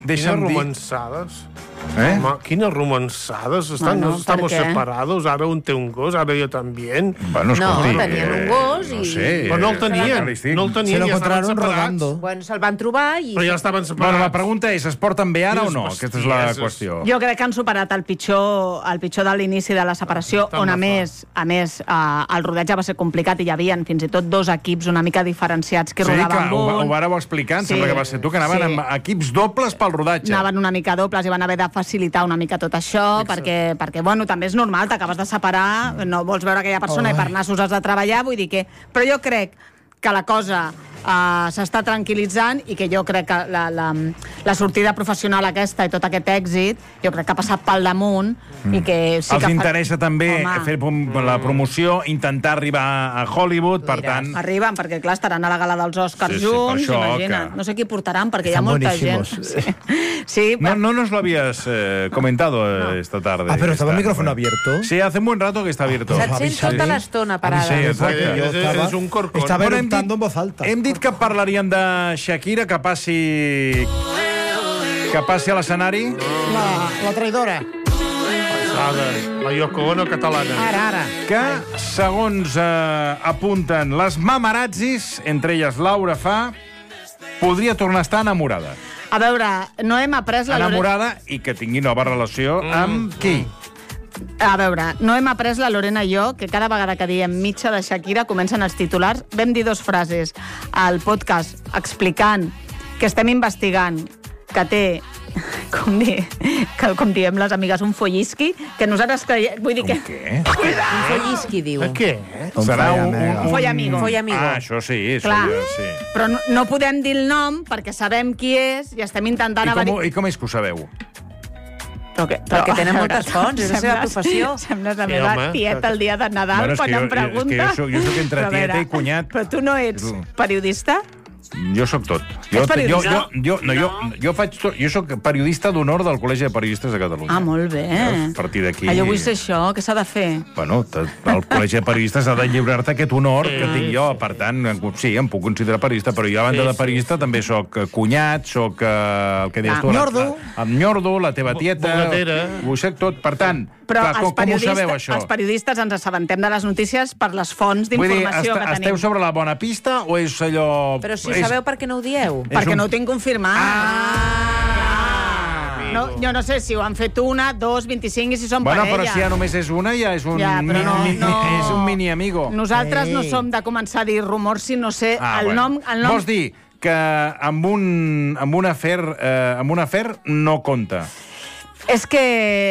Quines romançades. Home, quines romançades. Estamos separados, ara un té un gos, ara jo també. Bueno, escolti, tenien un gos i... No sé. Però no el tenien, Se lo encontraron rodando. Bueno, se'l van trobar i... Però ja estaven separats. Bueno, la pregunta és, es porten bé ara o no? Aquesta és la qüestió. Jo crec que han superat el pitjor de l'inici de la separació, on a més, el rodatge va ser complicat i hi havia fins i tot 2 equips una mica diferenciats que rodaven Sí, que ho vàreu explicar, em sembla que va ser tu, que anaven amb equips dobles pel rodatge. Anaven una mica dobles i van haver de facilitar una mica tot això, perquè bueno, també és normal, t'acabes de separar, no vols veure aquella persona i per nassos has de treballar, vull dir que... Però jo crec que la cosa s'està tranquil·litzant i que jo crec que la sortida professional aquesta i tot aquest èxit, jo crec que ha passat pel damunt i que sí que... Els interessa també fer la promoció, intentar arribar a Hollywood, per tant... Arriben, perquè clar, estaran a la gala dels Oscars junts, imagina't. No sé qui portaran, perquè hi ha molta gent. No nos lo habías comentado esta tarde. Ah, pero estaba el micrófono abierto. Sí, hace un buen rato que está abierto. Se't sent tota l'estona parada. Sí, exacte. És un corcón. Estava eructando en voz alta. Hem dit que parlaríem de Shakira, que passi a l'escenari. La traïdora. La Yoko Ono catalana. Ara. Que, segons apunten les mamarazzis, entre elles Laura Fa, podria tornar a estar enamorada. A veure, no hem après la... Enamorada i que tingui nova relació amb qui? A veure, no hem après la Lorena i jo, que cada vegada que diem mitja de Shakira comencen els titulars. Vam dir 2 frases al podcast explicant que estem investigant que té, com diem les amigues, un follisqui, que nosaltres creiem... Vull dir que... Què? Un follisqui, diu. Què? Serà un follamigo. Ah, això sí, Clar, sí. però no podem dir el nom perquè sabem qui és i estem intentant... I com és que ho sabeu? Perquè tenen moltes fonts, és la seva professió. Sembles la meva tieta el dia de Nadal, quan em pregunta. Jo soc entre tieta i cunyat. Però tu no ets periodista? Jo sóc tot. Ets periodista? Jo faig tot. Jo sóc periodista d'honor del Col·legi de Periodistes de Catalunya. Ah, molt bé. A partir d'aquí... Jo vull ser això, què s'ha de fer? Bueno, el Col·legi de Periodistes ha de lliurar-te aquest honor que tinc jo. Per tant, sí, em puc considerar periodista, però jo, a banda de periodista, també sóc cunyat, sóc el que deies tu... Amb Nyordo, la teva tieta... Ho sé tot. Per tant, com ho sabeu, això? Els periodistes ens assabentem de les notícies per les fonts d'informació que tenim. Esteu sobre la bona pista o és allò... Però si sabeu per què no ho dieu? Perquè no ho tinc confirmat. Jo no sé si ho han fet 1, 2, 25 i si són parella. Però si ja només és una, ja és un mini-amigo. Nosaltres no som de començar a dir rumors si no sé el nom... Vols dir que amb un afer no compta? És que...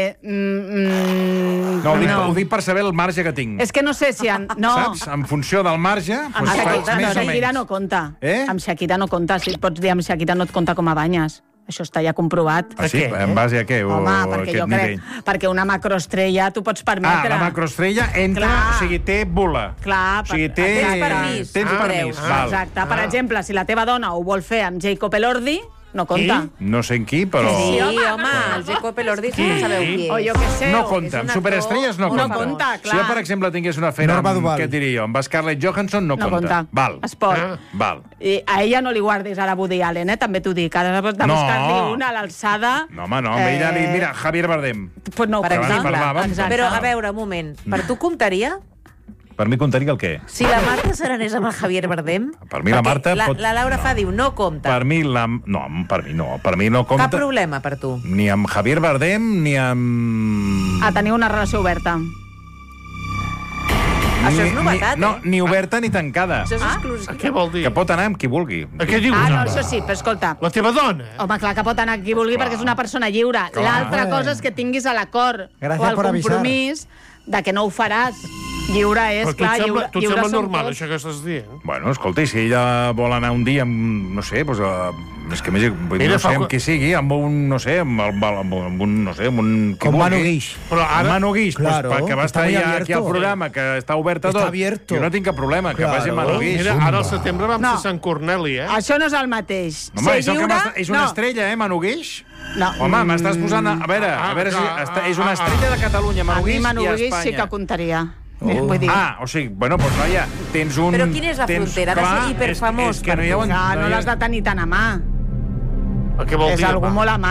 No, ho dic per saber el marge que tinc. És que no sé si... Saps? En funció del marge... Amb Shakira no compta. Amb Shakira no compta. Si et pots dir amb Shakira no et compta com a banyes. Això està ja comprovat. Ah, sí? En base a què? Home, perquè jo crec... Perquè una macroestrella tu pots permetre... La macroestrella entra... O sigui, té bula. Clar. O sigui, tens permís. Exacte. Per exemple, si la teva dona ho vol fer amb Jacob Elordi, no compta. No sé en qui, però... Sí, home, el Jacob Elordi, no sabeu qui és. O jo què sé. No compta, amb superestrelles no compta. No compta, clar. Si jo, per exemple, tingués una afer amb, què et diria jo, amb Scarlett Johansson, no compta. Val. Es pot. Val. I a ella no li guardis ara Woody Allen, també t'ho dic. Has de buscar-li una a l'alçada... No, home, no. Amb ella, mira, Javier Bardem. Pues no, per exemple. Però, a veure, un moment. Per tu comptaria? Per mi comptaria el què? Si la Marta s'aranés amb el Javier Bardem... Per mi la Marta... La Laura Fa diu, no compta. Per mi no. Per mi no compta. Cap problema per tu. Ni amb Javier Bardem, ni amb... Tenir una relació oberta. Això és novetat, No, ni oberta ni tancada. Això és exclusiu. Què vol dir? Que pot anar amb qui vulgui. Què dius? No, això sí, però escolta... La teva dona? Home, clar que pot anar amb qui vulgui perquè és una persona lliure. L'altra cosa és que tinguis l'acord o el compromís de que no ho faràs. Lliure és, clar, lliure som tots. Tu et sembla normal, això que estàs dient? Bueno, escolta, si ella vol anar un dia amb, no sé, doncs, és que no sé amb qui sigui, amb un, no sé, amb un, no sé, amb un... Com Manu Guix. Però ara... Manu Guix, que va estar aquí al programa, que està obert a tot. Jo no tinc cap problema, que vagi Manu Guix. Mira, ara al setembre vam ser Sant Corneli, Això no és el mateix. Home, és una estrella, Manu Guix? No. Home, m'estàs posant... A veure si... És una estrella de Catalunya, Manu Guix, i a Espanya. A mi Manu Guix sí que comptaria. O sigui, bueno, doncs noia, tens un... Però quina és la frontera? Ha de ser hiperfamós. És que no hi ha... No l'has de tenir tan a mà. Què vol és dir, algú amable? molt amable.